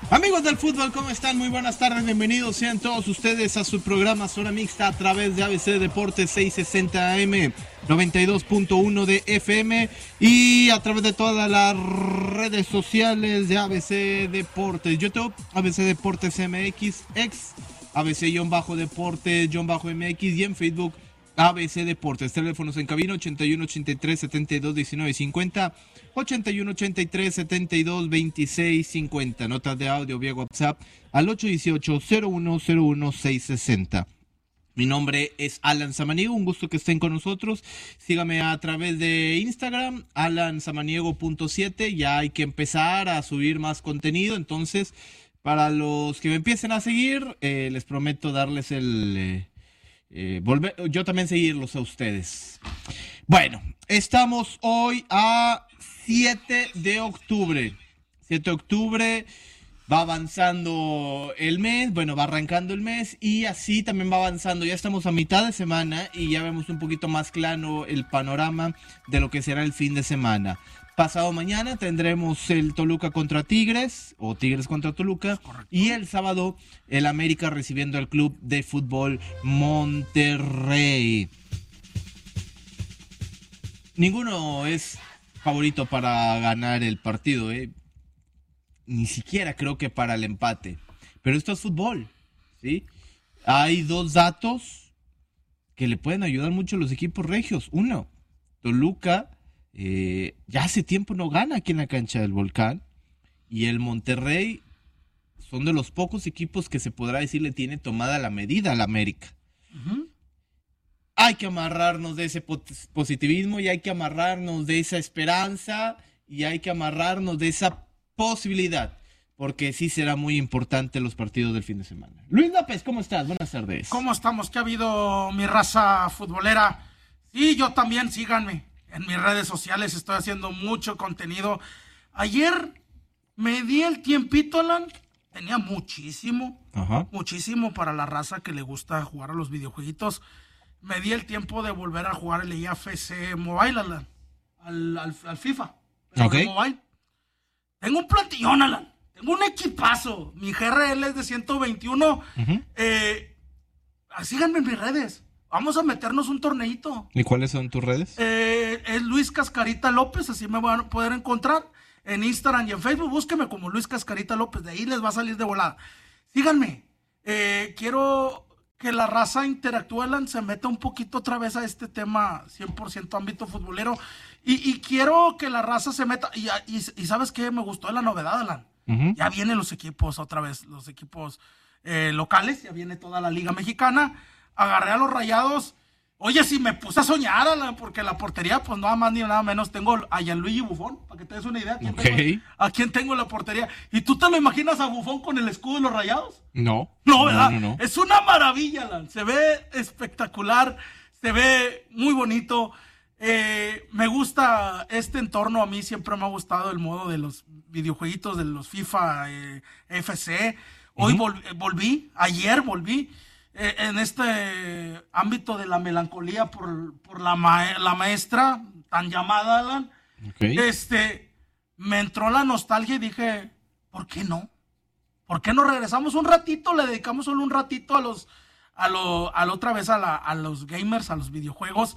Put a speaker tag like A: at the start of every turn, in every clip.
A: Amigos del fútbol, ¿cómo están? Muy buenas tardes, bienvenidos sean todos ustedes a su programa Zona Mixta a través de ABC Deportes 660 AM, 92.1 de FM y a través de todas las redes sociales de ABC Deportes, YouTube, ABC Deportes MX, ex ABC-Deportes-MX y en Facebook ABC Deportes. Teléfonos en cabina 81 83 72 19 50, 81 83 72 26 50. Notas de audio vía WhatsApp al 818 0101 660. Mi nombre es Alan Samaniego, un gusto que estén con nosotros. Sígame a través de Instagram, alansamaniego.7. Ya hay que empezar a subir más contenido, entonces para los que me empiecen a seguir, les prometo darles yo también seguirlos a ustedes. Bueno, estamos hoy a 7 de octubre. 7 de octubre, va avanzando el mes, va arrancando el mes y así también va avanzando. Ya estamos a mitad de semana y ya vemos un poquito más claro el panorama de lo que será el fin de semana. Pasado mañana tendremos el Toluca contra Tigres, o Tigres contra Toluca, correcto. Y el sábado el América recibiendo al Club de Fútbol Monterrey. Ninguno es favorito para ganar el partido, ni siquiera creo que para el empate, pero esto es fútbol, ¿sí? Hay dos datos que le pueden ayudar mucho a los equipos regios. Uno, Toluca ya hace tiempo no gana aquí en la cancha del Volcán, y el Monterrey son de los pocos equipos que se podrá decir le tiene tomada la medida al América. Uh-huh. Hay que amarrarnos de ese positivismo y hay que amarrarnos de esa esperanza y hay que amarrarnos de esa posibilidad, porque sí será muy importante los partidos del fin de semana. Luis López, ¿cómo estás? Buenas tardes.
B: ¿Cómo estamos? ¿Qué ha habido, mi raza futbolera? Sí, yo también, síganme. En mis redes sociales estoy haciendo mucho contenido. Ayer me di el tiempito, Alan. Tenía muchísimo para la raza que le gusta jugar a los videojueguitos. Me di el tiempo de volver a jugar el IFC Mobile, Alan. Al FIFA.
A: Okay.
B: Mobile. Tengo un plantillón, Alan. Tengo un equipazo. Mi GRL es de 121. Uh-huh. Síganme en mis redes. Vamos a meternos un torneito.
A: ¿Y cuáles son tus redes?
B: Es Luis Cascarita López, así me van a poder encontrar en Instagram y en Facebook. Búsqueme como Luis Cascarita López, de ahí les va a salir de volada. Síganme. Quiero que la raza interactúe, se meta un poquito otra vez a este tema 100% ámbito futbolero. Y quiero que la raza se meta. Y ¿sabes qué? Me gustó la novedad, Alan. Uh-huh. Ya vienen los equipos otra vez, los equipos locales. Ya viene toda la Liga Mexicana. Agarré a los Rayados. Oye, si me puse a soñar, Alan, porque la portería, pues nada más ni nada menos, tengo a Gianluigi Buffon, para que te des una idea. ¿A quién tengo la portería? ¿Y tú te lo imaginas a Buffon con el escudo de los Rayados?
A: No.
B: No, ¿verdad? No. Es una maravilla, Alan. Se ve espectacular, se ve muy bonito. Me gusta este entorno. A mí siempre me ha gustado el modo de los videojueguitos, de los FIFA, FC. Hoy ayer volví. En este ámbito de la melancolía por la maestra tan llamada, Alan, okay. Me entró la nostalgia y dije, ¿por qué no? ¿Por qué no regresamos un ratito? Le dedicamos solo un ratito otra vez a los gamers, a los videojuegos.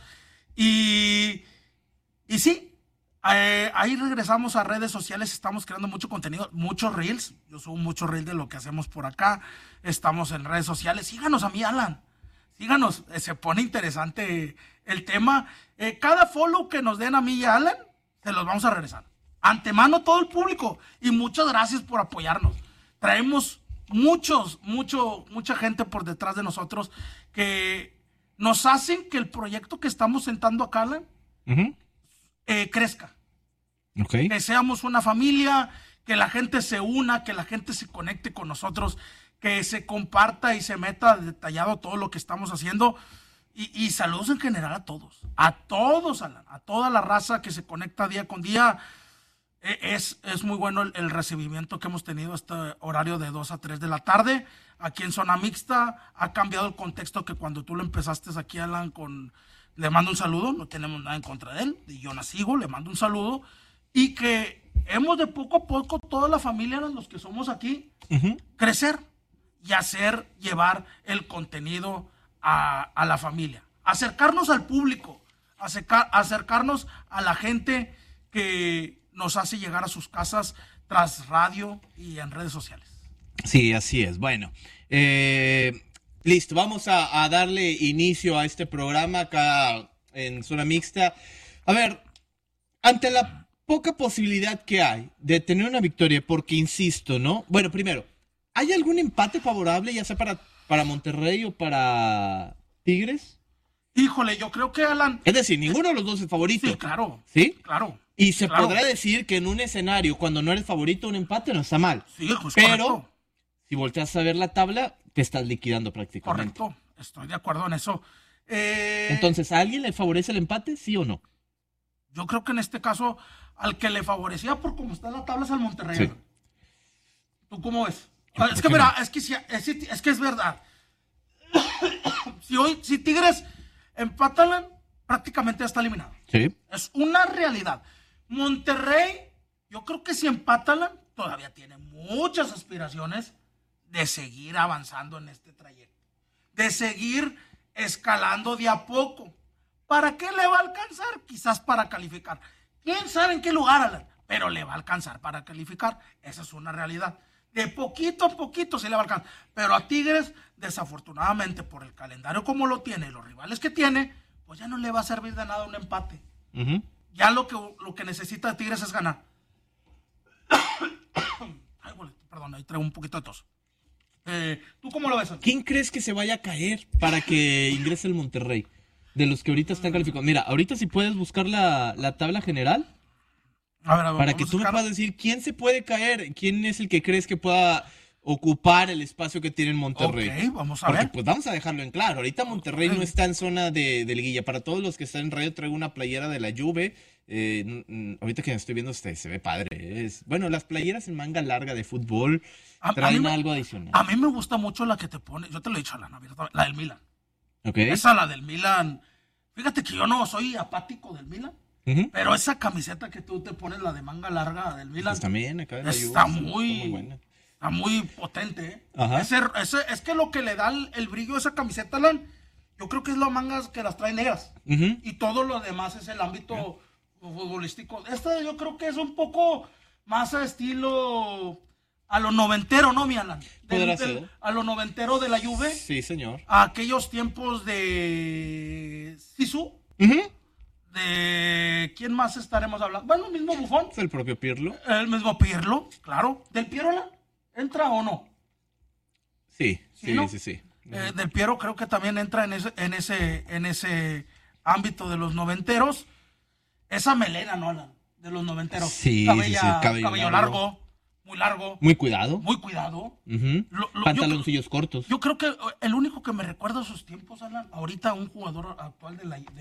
B: Y sí, ahí regresamos a redes sociales, estamos creando mucho contenido, muchos reels. Yo subo muchos reels de lo que hacemos por acá. Estamos en redes sociales. Síganos a mí, Alan. Síganos, se pone interesante el tema. Cada follow que nos den a mí y a Alan, se los vamos a regresar. Antemano todo el público. Y muchas gracias por apoyarnos. Traemos mucha gente por detrás de nosotros que nos hacen que el proyecto que estamos sentando acá, Alan, uh-huh. Crezca.
A: Okay.
B: Que seamos una familia, que la gente se una, que la gente se conecte con nosotros, que se comparta y se meta detallado todo lo que estamos haciendo. Y saludos en general a todos, Alan, a toda la raza que se conecta día con día. Es muy bueno el recibimiento que hemos tenido este horario de 2 a 3 de la tarde. Aquí en Zona Mixta ha cambiado el contexto que cuando tú lo empezaste aquí, Alan, le mando un saludo, no tenemos nada en contra de él, y yo sigo, le mando un saludo, y que hemos de poco a poco, toda la familia, los que somos aquí, crecer y llevar el contenido a la familia. Acercarnos al público, acercarnos a la gente que nos hace llegar a sus casas tras radio y en redes sociales.
A: Sí, así es. Bueno, listo, vamos a darle inicio a este programa acá en Zona Mixta. A ver, ante la poca posibilidad que hay de tener una victoria, porque insisto, ¿no? Bueno, primero, ¿hay algún empate favorable, ya sea para Monterrey o para Tigres?
B: Híjole, yo creo que Alan...
A: Es decir, ninguno de los dos es favorito.
B: Sí, claro.
A: ¿Sí?
B: Claro.
A: Y se podrá decir que en un escenario, cuando no eres favorito, un empate no está mal.
B: Sí, pues
A: pero,
B: correcto.
A: Si volteas a ver la tabla, te estás liquidando prácticamente.
B: Correcto, estoy de acuerdo en eso.
A: Entonces, ¿a alguien le favorece el empate, sí o no?
B: Yo creo que en este caso, al que le favorecía por cómo está la tabla es al Monterrey.
A: Sí.
B: ¿Tú cómo ves? Es que mira, es que es verdad. Si Tigres empatan, prácticamente ya está eliminado.
A: Sí.
B: Es una realidad. Monterrey, yo creo que si empatan, todavía tiene muchas aspiraciones de seguir avanzando en este trayecto. De seguir escalando de a poco. ¿Para qué le va a alcanzar? Quizás para calificar. ¿Quién sabe en qué lugar, Alan? Pero le va a alcanzar para calificar. Esa es una realidad. De poquito a poquito sí le va a alcanzar. Pero a Tigres, desafortunadamente, por el calendario como lo tiene, los rivales que tiene, pues ya no le va a servir de nada un empate. Ya lo que necesita de Tigres es ganar. Ay, perdón, ahí traigo un poquito de tos. ¿Tú cómo lo ves?
A: ¿Quién crees que se vaya a caer para que ingrese el Monterrey? De los que ahorita están calificados. Mira, ahorita si puedes buscar la tabla general,
B: a ver,
A: para que tú me puedas decir quién se puede caer, quién es el que crees que pueda ocupar el espacio que tiene en Monterrey.
B: Ok, vamos a
A: Porque,
B: ver.
A: pues vamos a dejarlo en claro. Ahorita Monterrey no está en zona de liguilla. Para todos los que están en radio, traigo una playera de la Juve. Ahorita que me estoy viendo, se ve padre. Bueno, las playeras en manga larga de fútbol traen algo adicional.
B: A mí me gusta mucho la que te pone, yo te lo he dicho, la del Milan.
A: Okay.
B: Esa, la del Milan. Fíjate que yo no soy apático del Milan, pero esa camiseta que tú te pones, la de manga larga del Milan,
A: pues también acá de la Juve,
B: está muy
A: buena.
B: Está muy potente, ¿eh?
A: Ajá.
B: Es que lo que le da el brillo a esa camiseta, Alan, yo creo que es las mangas que las trae negras. Y todo lo demás es el ámbito futbolístico. Esta yo creo que es un poco más a estilo a lo noventero, ¿no, mi Alan? A lo noventero de la Juve.
A: Sí, señor.
B: A aquellos tiempos de Sisu. De ¿quién más estaremos hablando? Bueno, el mismo Buffon.
A: ¿Es el propio Pirlo?
B: El mismo Pirlo, claro. ¿Del Piero, Alan? ¿Entra o no?
A: Sí.
B: Del Piero creo que también entra en ese ámbito de los noventeros. Esa melena, ¿no, Alan? De los noventeros.
A: Sí,
B: cabello largo, muy largo.
A: Muy cuidado.
B: Muy cuidado.
A: Pantaloncillos cortos.
B: Yo creo que el único que me recuerda a sus tiempos, Alan, ahorita un jugador actual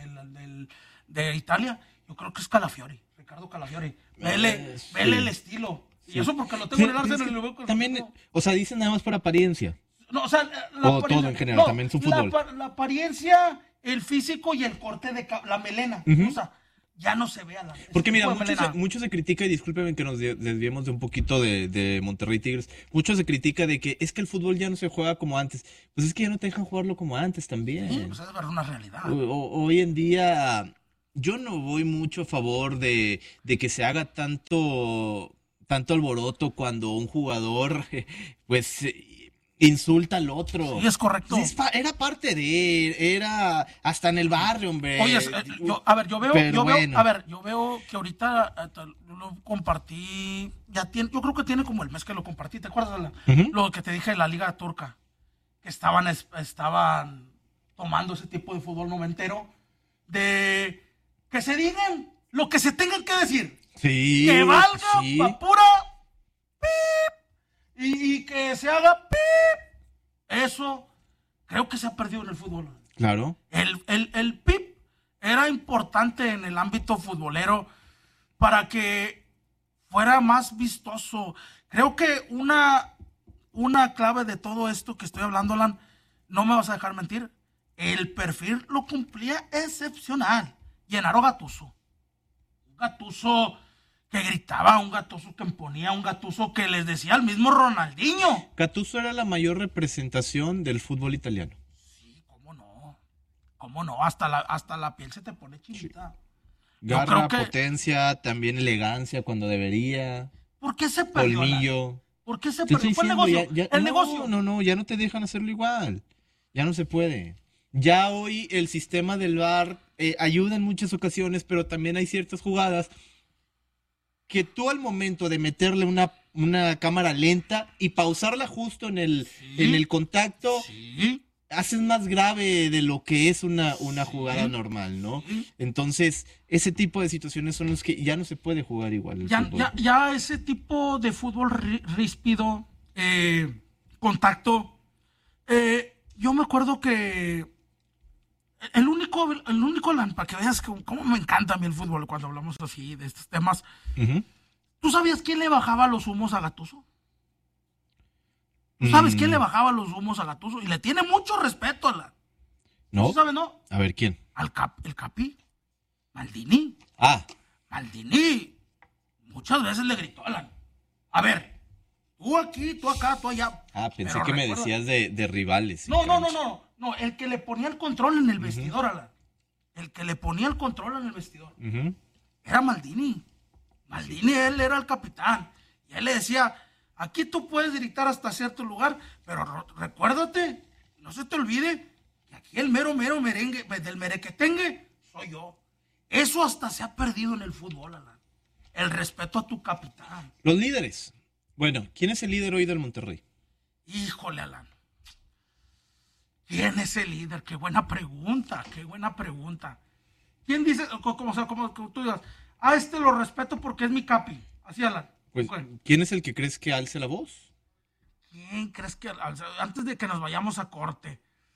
B: de Italia, yo creo que es Calafiori, Ricardo Calafiori. Vele el estilo. Sí. Y eso porque lo tengo en el Arsenal y lo veo con
A: también, o sea, dicen nada más por apariencia.
B: No, o sea,
A: todo en general, también su fútbol.
B: La apariencia, el físico y el corte de la melena. O sea, ya no se ve a la...
A: Porque mira, mucho se critica, y discúlpenme que nos desviemos de un poquito de Monterrey Tigres, mucho se critica de que es que el fútbol ya no se juega como antes. Pues es que ya no te dejan jugarlo como antes también.
B: Sí, pues es una realidad.
A: Hoy en día, yo no voy mucho a favor de que se haga tanto alboroto cuando un jugador, pues... insulta al otro.
B: Sí, es correcto.
A: Era parte de él, era hasta en el barrio, hombre.
B: Oye, yo veo que ahorita lo compartí, yo creo que tiene como el mes que lo compartí, ¿te acuerdas lo que te dije de la Liga Turca? Que estaban tomando ese tipo de fútbol noventero, de que se digan lo que se tengan que decir.
A: Sí.
B: Que valga pa' pura pip. Y que se haga pip. Eso creo que se ha perdido en el fútbol.
A: Claro.
B: El pip era importante en el ámbito futbolero para que fuera más vistoso. Creo que una clave de todo esto que estoy hablando, Alan, no me vas a dejar mentir, el perfil lo cumplía excepcional. Gennaro Gattuso. Gattuso que gritaba, un Gattuso que imponía, un Gattuso que les decía al mismo Ronaldinho.
A: Gattuso era la mayor representación del fútbol italiano.
B: Sí, cómo no, hasta la piel se te pone chinita.
A: Garra, potencia, también elegancia cuando debería.
B: ¿Por qué se perdió?
A: Colmillo.
B: ¿Por qué se perdió? Fue el negocio. Negocio.
A: No, ya no te dejan hacerlo igual. Ya no se puede. Ya hoy el sistema del VAR ayuda en muchas ocasiones, pero también hay ciertas jugadas que tú al momento de meterle una cámara lenta y pausarla justo en el contacto, haces más grave de lo que es una jugada normal, ¿no? Entonces, ese tipo de situaciones son los que ya no se puede jugar igual.
B: Ya ese tipo de fútbol ríspido, contacto, yo me acuerdo que el único, para que veas cómo me encanta a mí el fútbol cuando hablamos así de estos temas. ¿Tú sabías quién le bajaba los humos a Gattuso? ¿Tú sabes quién le bajaba los humos a Gattuso? Y le tiene mucho respeto, Alan.
A: ¿No?
B: ¿Tú sabes, no?
A: A ver, ¿quién?
B: El Capi. Maldini. Maldini. Muchas veces le gritó, Alan. A ver, tú aquí, tú acá, tú allá.
A: Pensé que me decías de rivales.
B: No, el que le ponía el control en el vestidor, Alan. El que le ponía el control en el vestidor. Era Maldini. Maldini, él era el capitán. Y él le decía, aquí tú puedes gritar hasta cierto lugar, pero recuérdate, no se te olvide, que aquí el mero merengue, del merequetengue, soy yo. Eso hasta se ha perdido en el fútbol, Alan. El respeto a tu capitán.
A: Los líderes. Bueno, ¿quién es el líder hoy del Monterrey?
B: Híjole, Alan. ¿Quién es el líder? Qué buena pregunta. ¿Quién dice, como tú digas, lo respeto porque es mi capi? Así, Alan.
A: Pues, ¿quién es el que crees que alce la voz?
B: ¿Quién crees que alce? Antes de que nos vayamos a corte.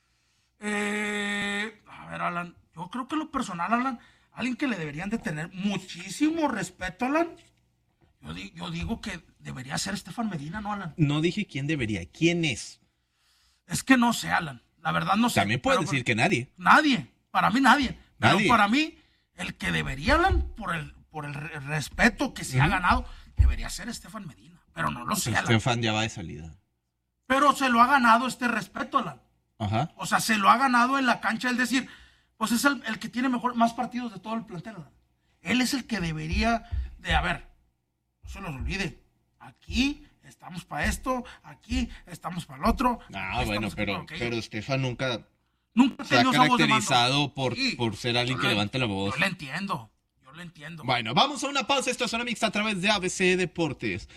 B: A ver, Alan, yo creo que en lo personal, Alan, alguien que le deberían de tener muchísimo respeto, Alan, yo digo que debería ser Estefan Medina, ¿no, Alan?
A: No dije quién debería, ¿quién es?
B: Es que no sé, Alan. La verdad no sé.
A: También puedes decir que nadie.
B: Nadie. Para mí nadie. Pero para mí, el que debería, Alan, por el respeto que se ha ganado, debería ser Estefan Medina. Pero no lo sé, Alan.
A: Estefan ya va de salida.
B: Pero se lo ha ganado este respeto, Alan.
A: Ajá.
B: O sea, se lo ha ganado en la cancha, el decir, pues es el que tiene más partidos de todo el plantel, Alan. Él es el que debería de, a ver, no se los olvide. Aquí estamos para esto, aquí estamos para el otro.
A: Bueno, pero Estefan nunca
B: se
A: ha caracterizado por ser alguien que levante la voz.
B: Yo le entiendo.
A: Bueno, vamos a una pausa. Esto es Zona Mixta a través de ABC Deportes.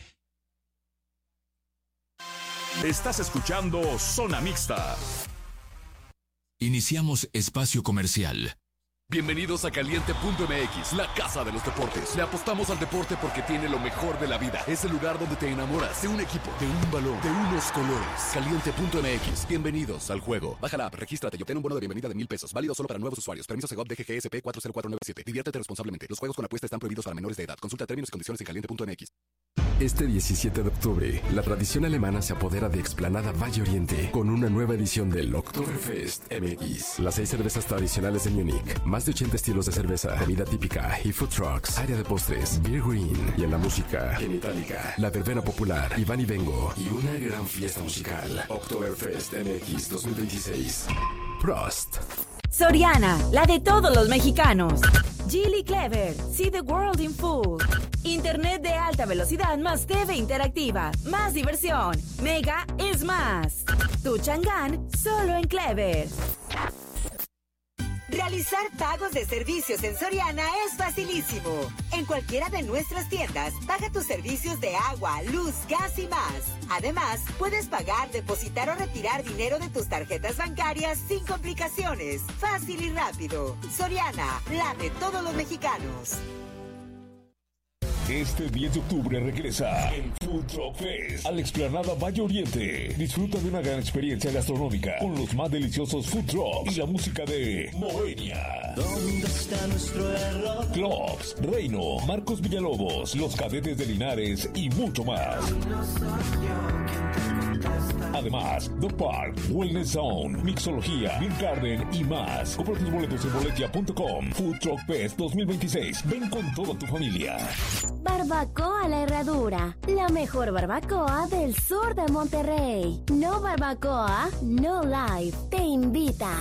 C: Estás escuchando Zona Mixta.
D: Iniciamos espacio comercial.
E: Bienvenidos a Caliente.mx, la casa de los deportes. Le apostamos al deporte porque tiene lo mejor de la vida. Es el lugar donde te enamoras de un equipo, de un balón, de unos colores. Caliente.mx, bienvenidos al juego. Baja la app, regístrate y obtén un bono de bienvenida de $1,000. Válido solo para nuevos usuarios. Permiso Segov DGGSP 40497. Diviértete responsablemente. Los juegos con apuesta están prohibidos para menores de edad. Consulta términos y condiciones en Caliente.mx.
F: Este 17 de octubre, la tradición alemana se apodera de Explanada Valle Oriente con una nueva edición del Oktoberfest MX. Las 6 cervezas tradicionales de Múnich, más de 80 estilos de cerveza, comida típica y food trucks, área de postres, beer green y en la música, Genitalica, la verbena popular, Iván y Vengo y una gran fiesta musical. Oktoberfest MX 2026. Prost.
G: Soriana, la de todos los mexicanos. Geely Clever, see the world in full. Internet de alta velocidad más TV interactiva, más diversión. Mega es más. Tu Chang'an, solo en Clever.
H: Realizar pagos de servicios en Soriana es facilísimo. En cualquiera de nuestras tiendas, paga tus servicios de agua, luz, gas y más. Además, puedes pagar, depositar o retirar dinero de tus tarjetas bancarias sin complicaciones. Fácil y rápido. Soriana, la de todos los mexicanos.
C: Este 10 de octubre regresa el Food Truck Fest a la Explanada Valle Oriente. Disfruta de una gran experiencia gastronómica con los más deliciosos food trucks y la música de Moenia. ¿Dónde está nuestro error? Clubs, Reino, Marcos Villalobos, Los Cadetes de Linares y mucho más. Además, The Park, Wellness Zone, Mixología, Beer Garden y más. Compra tus boletos en boletia.com. Food Truck Fest 2026. Ven con toda tu familia.
I: Barbacoa La Herradura, la mejor barbacoa del sur de Monterrey. No Barbacoa, No Life, te invita.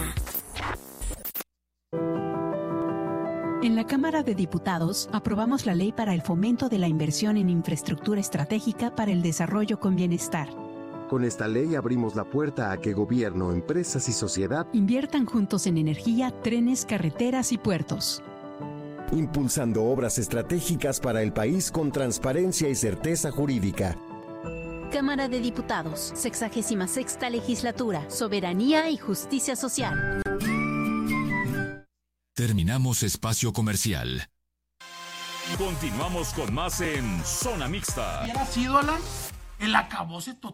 J: En la Cámara de Diputados aprobamos la ley para el fomento de la inversión en infraestructura estratégica para el desarrollo con bienestar.
K: Con esta ley abrimos la puerta a que gobierno, empresas y sociedad
J: inviertan juntos en energía, trenes, carreteras y puertos.
L: Impulsando obras estratégicas para el país con transparencia y certeza jurídica.
I: Cámara de Diputados, 66ª Legislatura, Soberanía y Justicia Social.
D: Terminamos espacio comercial.
C: Continuamos con más en Zona Mixta.
B: Hubiera sido, Alan, el acabose total